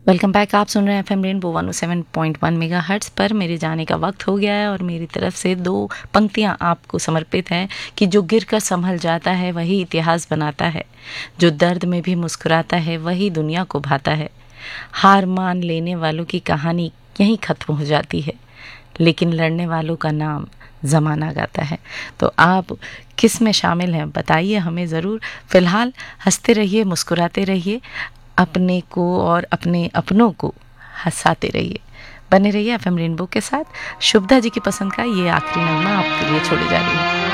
Welcome back. आप सुन रहे हैं एफएम रेनबो 107.1 मेगाहर्ट्ज़ पर। मेरे जाने का वक्त हो गया है और मेरी तरफ से दो पंक्तियां आपको समर्पित हैं कि जो गिर कर संभल जाता है वही इतिहास बनाता है, जो दर्द में भी मुस्कुराता है वही दुनिया को भाता है। हार मान लेने वालों की कहानी यहीं ख़त्म हो जाती है, लेकिन लड़ने वालों का नाम ज़माना गाता है। तो आप किस में शामिल हैं बताइए हमें ज़रूर। फ़िलहाल हंसते रहिए, मुस्कुराते रहिए, अपने को और अपने अपनों को हंसाते रहिए। बने रहिए एफएम रेनबो के साथ। शुभदा जी की पसंद का ये आखिरी नगमा आपके लिए छोड़े जा रही है।